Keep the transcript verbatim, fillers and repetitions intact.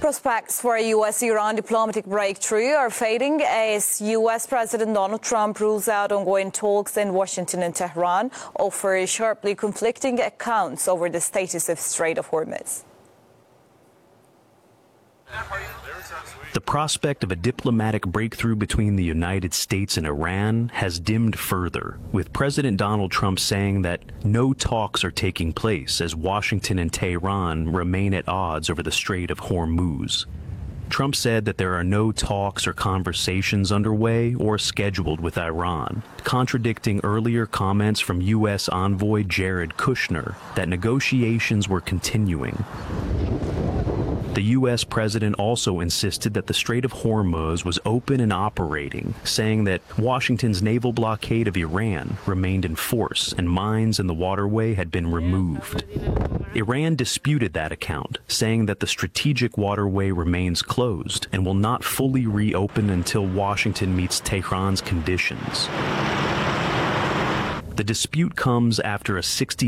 Prospects for a U S Iran diplomatic breakthrough are fading as U S President Donald Trump rules out ongoing talks in Washington and Tehran, offer sharply conflicting accounts over the status of Strait of Hormuz. The prospect of a diplomatic breakthrough between the United States and Iran has dimmed further, with President Donald Trump saying that no talks are taking place as Washington and Tehran remain at odds over the Strait of Hormuz. Trump said that there are no talks or conversations underway or scheduled with Iran, contradicting earlier comments from U S envoy Jared Kushner that negotiations were continuing. The U S president also insisted that the Strait of Hormuz was open and operating, saying that Washington's naval blockade of Iran remained in force and mines in the waterway had been removed. Iran disputed that account, saying that the strategic waterway remains closed and will not fully reopen until Washington meets Tehran's conditions. The dispute comes after a sixty